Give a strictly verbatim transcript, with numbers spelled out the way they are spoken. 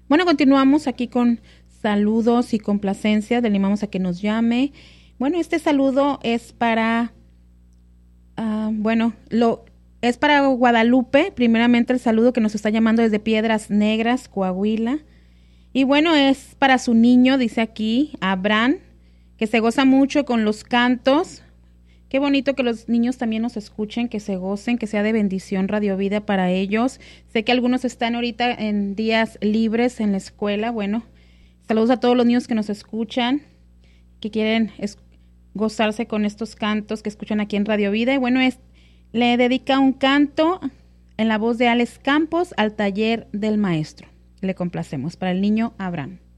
Bueno, continuamos aquí con saludos y complacencias. Le animamos a que nos llame. Bueno, este saludo es para, uh, bueno, lo es para Guadalupe. Primeramente el saludo que nos está llamando desde Piedras Negras, Coahuila. Y bueno, es para su niño, dice aquí, Abraham, que se goza mucho con los cantos. Qué bonito que los niños también nos escuchen, que se gocen, que sea de bendición Radio Vida para ellos. Sé que algunos están ahorita en días libres en la escuela. Bueno, saludos a todos los niños que nos escuchan, que quieren es- gozarse con estos cantos que escuchan aquí en Radio Vida. Y bueno, es, le dedica un canto en la voz de Alex Campos al taller del maestro. Le complacemos para el niño Abraham.